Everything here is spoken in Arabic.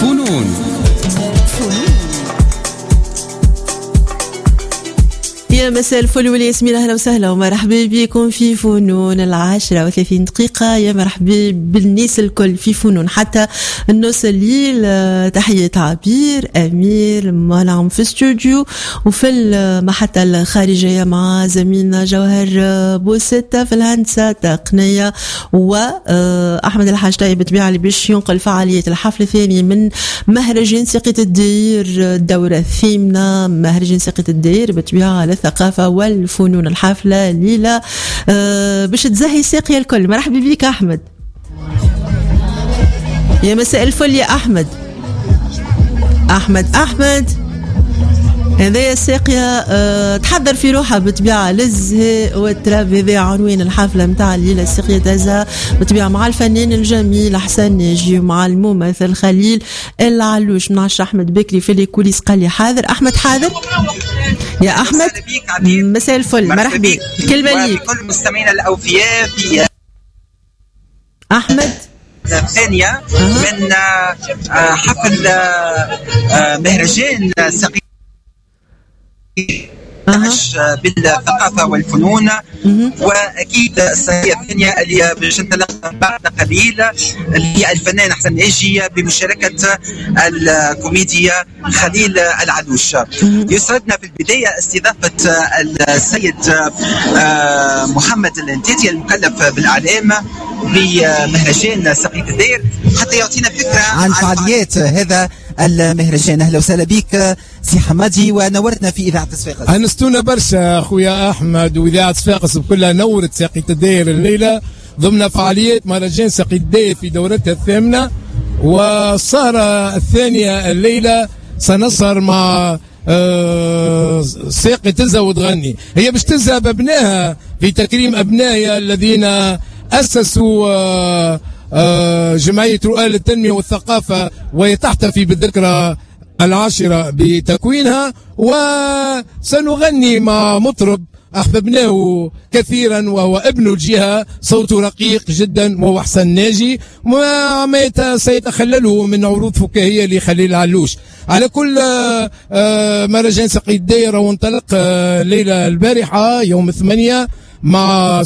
فنون. يا مساء الفل والياسمين، اهلا وسهلا ومرحبا بكم في فنون 10:30 دقيقة. يا مرحبا بالناس الكل في فنون حتى النص الليل. تحية عبير أمير منعم في استوديو وفي المحطة الخارجية مع زميلنا جوهر بوستة في الهندسة التقنية، وأحمد الحاج طيب بطبيعة اللي باش ينقل فعالية الحفل الثاني من مهرجان ساقية الدير، الدورة الثامنة مهرجان ساقية الدير بطبيعة الثقافة والفنون. الحفلة ليلة باش تزهي ساقية الكل. مرحبا بك أحمد. يا مساء الفل يا أحمد. أحمد هذا ساقية تحضر في روحها بطبيعة للزهاء والتراب. هذا عنوان الحفلة متاع الليلة ساقية تزهى بطبيعة مع الفنان الجميل حسن ناجي ومع الممثل خليل العلوش. منعش أحمد بكري في الكوليس قال لي حاضر. أحمد حاضر يا أحمد. مساء الفل، مرحبا. الكلمة ليك كل المستمعين الأوفياء في أحمد ثانية من حفل مهرجان ساقية بالثقافة والفنون. وأكيد الساقية الثانية اللي باش نتلقى بعد قليل اللي هي الفنان حسن ناجي بمشاركة الكوميديا خليل العلوش. يسعدنا في البداية استضافة السيد محمد الانتيتي المكلف بالإعلام بمهرجان ساقية الدير حتى يعطينا فكرة عن فعاليات هذا المهرجان. اهلا وسهلا بك سي حمادي، ونورتنا في اذاعه صفاقس. انستونا برشا اخويا احمد، واذاعه صفاقس بكلها نورت ساقية الدير الليله ضمن فعاليات مهرجان ساقية الدير في دورتها الثامنه، والسهره الثانيه الليله سنسهر مع ساقية تزهى وتغني. هي باش تزهى بابنائها في تكريم ابنائها الذين اسسوا جمعية رؤى للتنمية والثقافة، وهي تحتفي بالذكرى 10 بتكوينها. وسنغني مع مطرب أحببناه كثيرا وهو ابن الجهة، صوته رقيق جدا وهو حسن ناجي، وما سيتخلله من عروض فكاهية لخليل العلوش. على كل مهرجان ساقية الدير وانطلق ليلة البارحة يوم 8 مع